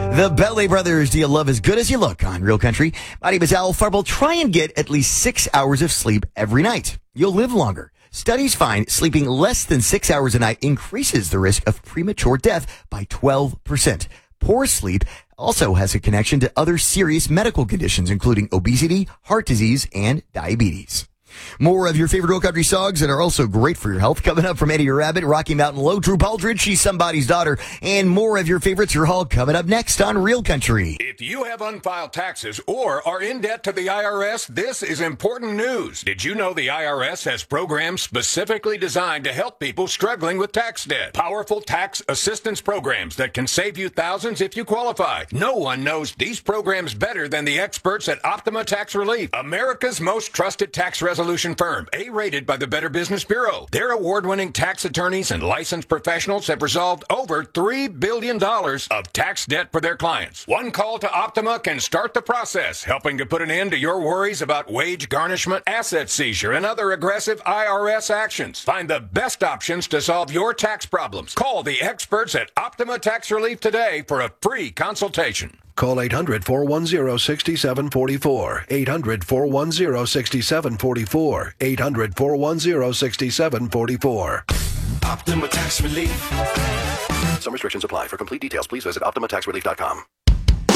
The Belly Brothers, do you love as good as you look on Real Country? My name is Al Farble. Try and get at least 6 hours of sleep every night. You'll live longer. Studies find sleeping less than 6 hours a night increases the risk of premature death by 12%. Poor sleep also has a connection to other serious medical conditions, including obesity, heart disease, and diabetes. More of your favorite Real Country songs that are also great for your health coming up from Eddie Rabbit, Rocky Mountain Low, Drew Baldridge, She's Somebody's Daughter, and more of your favorites are all coming up next on Real Country. If you have unfiled taxes or are in debt to the IRS, this is important news. Did you know the IRS has programs specifically designed to help people struggling with tax debt? Powerful tax assistance programs that can save you thousands if you qualify. No one knows these programs better than the experts at Optima Tax Relief, America's most trusted tax resolution firm, A-rated by the Better Business Bureau. Their award-winning tax attorneys and licensed professionals have resolved over $3 billion of tax debt for their clients. One call to Optima can start the process, helping to put an end to your worries about wage garnishment, asset seizure, and other aggressive IRS actions. Find the best options to solve your tax problems. Call the experts at Optima Tax Relief today for a free consultation. Call 800-410-6744. 800-410-6744. 800-410-6744. Optima Tax Relief. Some restrictions apply. For complete details, please visit OptimaTaxRelief.com.